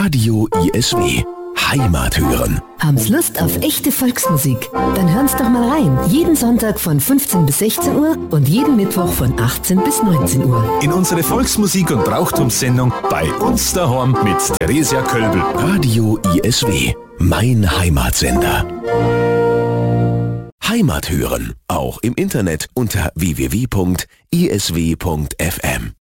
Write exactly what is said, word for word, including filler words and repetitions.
Radio I S W. Heimat hören. Haben's Lust auf echte Volksmusik? Dann hören's doch mal rein. Jeden Sonntag von fünfzehn bis sechzehn Uhr und jeden Mittwoch von achtzehn bis neunzehn Uhr. In unsere Volksmusik- und Brauchtumssendung bei uns daheim mit Theresia Kölbel. Radio I S W. Mein Heimatsender. Heimat hören. Auch im Internet unter w w w punkt i s w punkt f m.